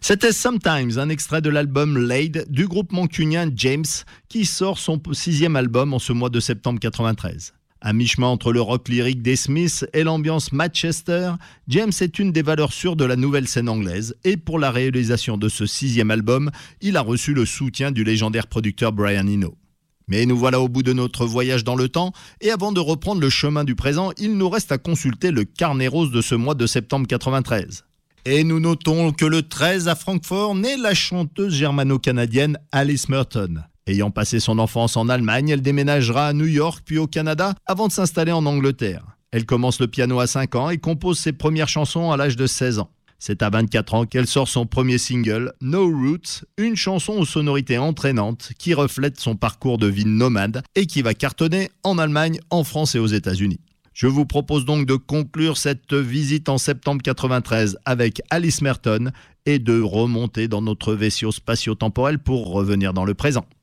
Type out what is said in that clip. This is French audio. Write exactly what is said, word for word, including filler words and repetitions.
C'était Sometimes, un extrait de l'album Laid du groupe mancunien James, qui sort son sixième album en ce mois de septembre quatre-vingt-treize. À mi-chemin entre le rock lyrique des Smiths et l'ambiance Manchester, James est une des valeurs sûres de la nouvelle scène anglaise et pour la réalisation de ce sixième album, il a reçu le soutien du légendaire producteur Brian Eno. Mais nous voilà au bout de notre voyage dans le temps et avant de reprendre le chemin du présent, il nous reste à consulter le carnet rose de ce mois de septembre quatre-vingt-treize. Et nous notons que le treize à Francfort naît la chanteuse germano-canadienne Alice Merton. Ayant passé son enfance en Allemagne, elle déménagera à New York puis au Canada avant de s'installer en Angleterre. Elle commence le piano à cinq ans et compose ses premières chansons à l'âge de seize ans. C'est à vingt-quatre ans qu'elle sort son premier single, No Roots, une chanson aux sonorités entraînantes qui reflète son parcours de vie nomade et qui va cartonner en Allemagne, en France et aux États-Unis. Je vous propose donc de conclure cette visite en septembre quatre-vingt-treize avec Alice Merton et de remonter dans notre vaisseau spatio-temporel pour revenir dans le présent.